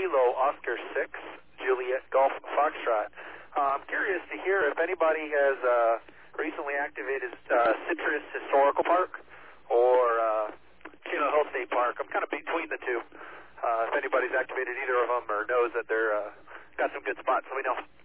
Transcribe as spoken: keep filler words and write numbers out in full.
Kilo Oscar six, Juliet Golf Foxtrot. Uh, I'm curious to hear if anybody has uh, recently activated uh, Citrus Historical Park or uh, Chino Hill State Park. I'm kind of between the two. Uh, if anybody's activated either of them or knows that they're uh, got some good spots, let me know.